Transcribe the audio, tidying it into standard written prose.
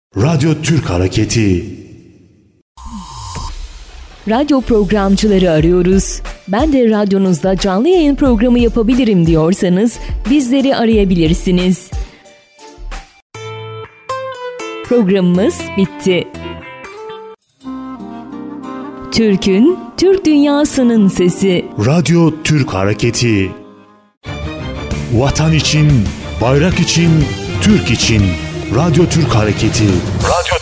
Radyo Türk Hareketi. Radyo programcıları arıyoruz. Ben de radyonuzda canlı yayın programı yapabilirim diyorsanız bizleri arayabilirsiniz. Programımız bitti. Türk'ün, Türk dünyasının sesi. Radyo Türk Hareketi. Vatan için, bayrak için, Türk için. Radyo Türk Hareketi. Radyo